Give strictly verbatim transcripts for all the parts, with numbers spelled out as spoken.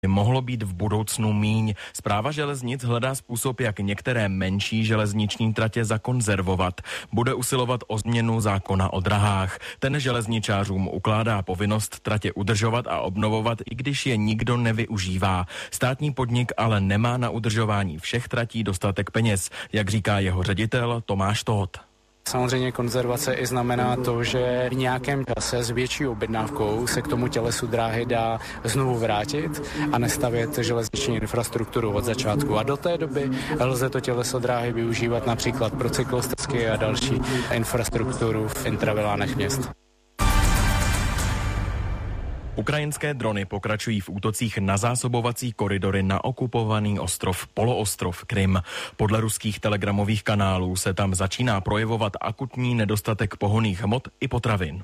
mohlo být v budoucnu míň. Správa železnic hledá způsob, jak některé menší železniční tratě zakonzervovat. Bude usilovat o změnu zákona o drahách. Ten železničářům ukládá povinnost tratě udržovat a obnovovat, i když je nikdo nevyužívá. Státní podnik ale nemá na udržování všech tratí dostatek peněz, jak říká jeho ředitel Tomáš Tóth. Samozřejmě konzervace i znamená to, že v nějakém čase s větší objednávkou se k tomu tělesu dráhy dá znovu vrátit a nestavět železniční infrastrukturu od začátku. A do té doby lze to těleso dráhy využívat například pro cyklostezky a další infrastrukturu v intravilánech měst. Ukrajinské drony pokračují v útocích na zásobovací koridory na okupovaný ostrov, poloostrov Krym. Podle ruských telegramových kanálů se tam začíná projevovat akutní nedostatek pohonných hmot i potravin.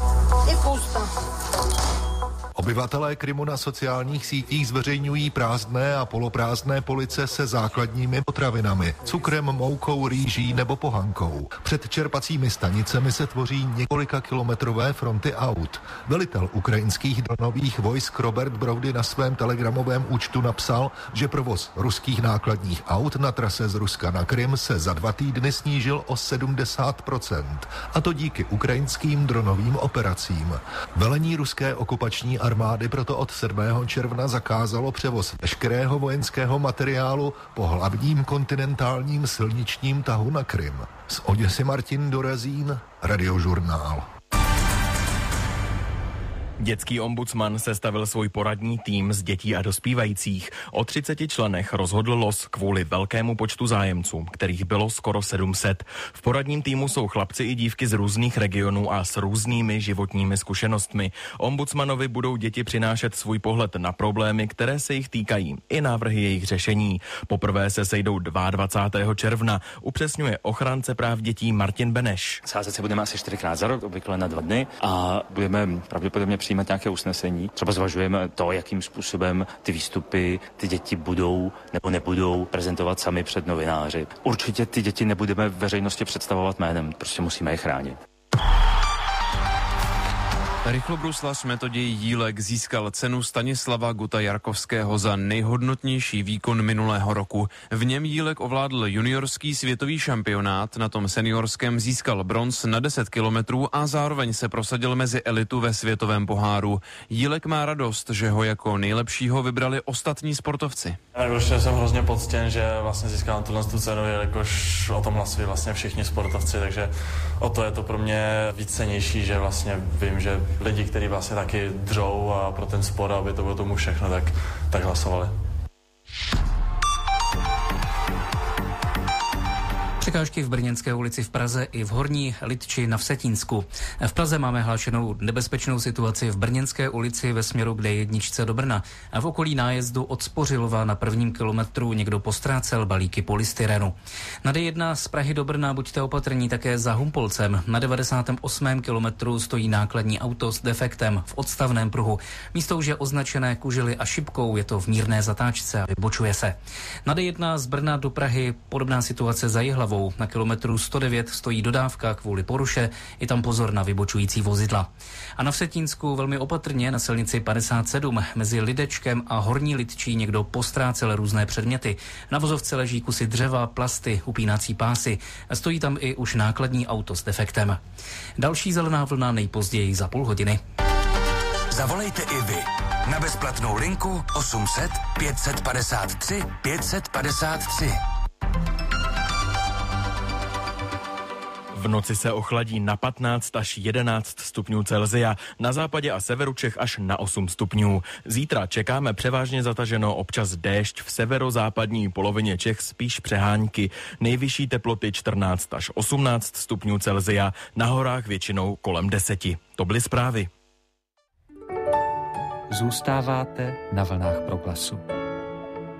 Obyvatelé Krymu na sociálních sítích zveřejňují prázdné a poloprázdné police se základními potravinami, cukrem, moukou, rýží nebo pohankou. Před čerpacími stanicemi se tvoří několika kilometrové fronty aut. Velitel ukrajinských dronových vojsk Robert Broudy na svém telegramovém účtu napsal, že provoz ruských nákladních aut na trase z Ruska na Krym se za dva týdny snížil o sedmdesát procent. A to díky ukrajinským dronovým operacím. Velení ruské okupační armády proto od sedmého června zakázalo převoz veškerého vojenského materiálu po hlavním kontinentálním silničním tahu na Krym. Z Oděsy Martin Dorazín, Radiožurnál. Dětský ombudsman sestavil svůj poradní tým z dětí a dospívajících. O třiceti členech rozhodl los kvůli velkému počtu zájemců, kterých bylo skoro sedm set. V poradním týmu jsou chlapci i dívky z různých regionů a s různými životními zkušenostmi. Ombudsmanovi budou děti přinášet svůj pohled na problémy, které se jich týkají, i návrhy jejich řešení. Poprvé se sejdou dvacátého druhého června, upřesňuje ochránce práv dětí Martin Beneš. Sázet se budeme asi čtyřikrát za rok, obvykle na dva dny, a budeme pravděpodobně přijímat nějaké usnesení. Třeba zvažujeme to, jakým způsobem ty výstupy ty děti budou nebo nebudou prezentovat sami před novináři. Určitě ty děti nebudeme veřejnosti představovat jménem, prostě musíme je chránit. Rychlobruslař Metoděj Jílek získal cenu Stanislava Guta Jarkovského za nejhodnotnější výkon minulého roku. V něm Jílek ovládl juniorský světový šampionát, na tom seniorském získal bronz na deset kilometrů a zároveň se prosadil mezi elitu ve světovém poháru. Jílek má radost, že ho jako nejlepšího vybrali ostatní sportovci. Určitě jsem hrozně poctěn, že vlastně získám tuhle cenu, jelikož o tom hlasují vlastně všichni sportovci, takže o to je to pro mě víc cennější, že vlastně vím, že lidi, kteří vlastně taky dřou a pro ten sport, aby to bylo tomu všechno, tak, tak hlasovali. Překážky v Brněnské ulici v Praze i v Horní Lidči na Vsetínsku. V Praze máme hlášenou nebezpečnou situaci v Brněnské ulici ve směru k D jedna do Brna. A v okolí nájezdu od Spořilova na prvním kilometru někdo postrácel balíky polystyrenu. Na D jedna z Prahy do Brna buďte opatrní také za Humpolcem. Na devadesátém osmém kilometru stojí nákladní auto s defektem v odstavném pruhu. Místo už je označené kužely a šipkou, je to v mírné zatáčce a vybočuje se. Na D jedna z Brna do Prahy podobná situace za Jihlavou. Na kilometru sto devět stojí dodávka kvůli poruše, je tam pozor na vybočující vozidla. A na Vsetínsku velmi opatrně na silnici padesát sedm mezi Lidečkem a Horní Lidčí někdo postrácel různé předměty. Na vozovce leží kusy dřeva, plasty, upínací pásy. Stojí tam i už nákladní auto s defektem. Další zelená vlna nejpozději za půl hodiny. Zavolejte i vy na bezplatnou linku osm set pět set padesát tři pět set padesát tři. V noci se ochladí na patnáct až jedenáct stupňů Celsia, na západě a severu Čech až na osm stupňů. Zítra čekáme převážně zataženo, občas déšť, v severozápadní polovině Čech spíš přehánky. Nejvyšší teploty čtrnáct až osmnáct stupňů Celsia, na horách většinou kolem deseti. To byly zprávy. Zůstáváte na vlnách Proglasu.